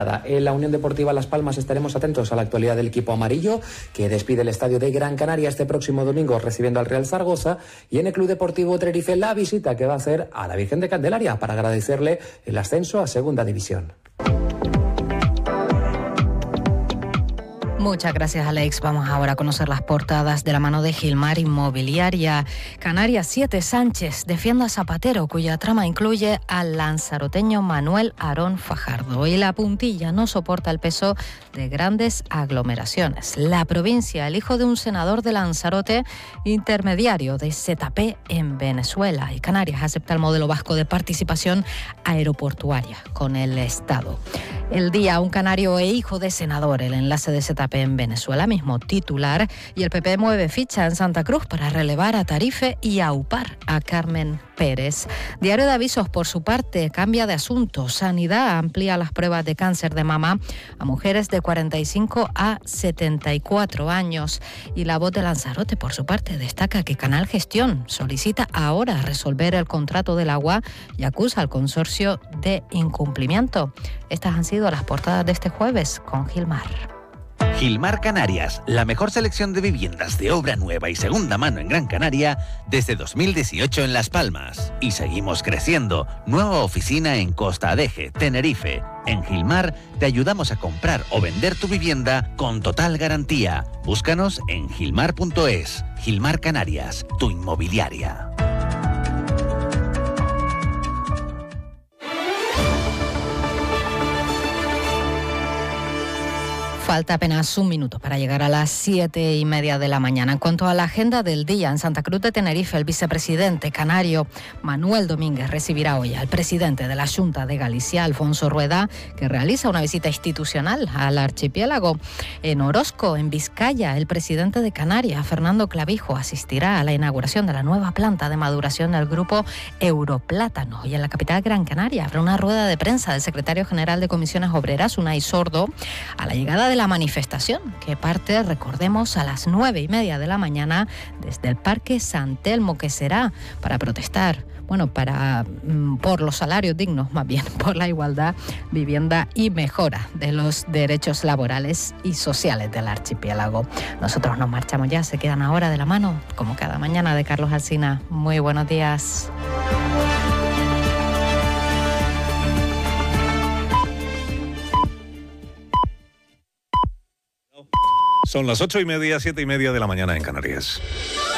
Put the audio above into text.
En la Unión Deportiva Las Palmas estaremos atentos a la actualidad del equipo amarillo, que despide el estadio de Gran Canaria este próximo domingo recibiendo al Real Zaragoza, y en el Club Deportivo Tenerife la visita que va a hacer a la Virgen de Candelaria para agradecerle el ascenso a Segunda División. Muchas gracias, Alex. Vamos ahora a conocer las portadas de la mano de Gilmar Inmobiliaria. Canarias 7, Sánchez defiende a Zapatero, cuya trama incluye al lanzaroteño Manuel Aarón Fajardo. Y la puntilla no soporta el peso de grandes aglomeraciones. La provincia, el hijo de un senador de Lanzarote, intermediario de ZP en Venezuela. Y Canarias acepta el modelo vasco de participación aeroportuaria con el Estado. El Día, un canario e hijo de senador, el enlace de ZP en Venezuela, mismo titular, y el PP mueve ficha en Santa Cruz para relevar a Tarife y aupar a Carmen Pérez. Diario de Avisos, por su parte, cambia de asunto. Sanidad amplía las pruebas de cáncer de mama a mujeres de 45 a 74 años. Y La Voz de Lanzarote, por su parte, destaca que Canal Gestión solicita ahora resolver el contrato del agua y acusa al consorcio de incumplimiento. Estas han sido las portadas de este jueves con Gilmar. Gilmar Canarias, la mejor selección de viviendas de obra nueva y segunda mano en Gran Canaria desde 2018 en Las Palmas. Y seguimos creciendo. Nueva oficina en Costa Adeje, Tenerife. En Gilmar te ayudamos a comprar o vender tu vivienda con total garantía. Búscanos en gilmar.es. Gilmar Canarias, tu inmobiliaria. Falta apenas un minuto para llegar a las 7:30 de la mañana. En cuanto a la agenda del día, en Santa Cruz de Tenerife, el vicepresidente canario Manuel Domínguez recibirá hoy al presidente de la Xunta de Galicia, Alfonso Rueda, que realiza una visita institucional al archipiélago. En Orozco, en Vizcaya, el presidente de Canarias, Fernando Clavijo, asistirá a la inauguración de la nueva planta de maduración del grupo Europlátano. Y en la capital Gran Canaria habrá una rueda de prensa del secretario general de Comisiones Obreras, Unai Sordo, a la llegada de la manifestación, que parte, recordemos, a las 9:30 de la mañana desde el Parque San Telmo, que será para protestar, por los salarios dignos, más bien, por la igualdad, vivienda y mejora de los derechos laborales y sociales del archipiélago. Nosotros nos marchamos ya, se quedan ahora de la mano, como cada mañana, de Carlos Alsina. Muy buenos días. Son las 8:30, 7:30 de la mañana en Canarias.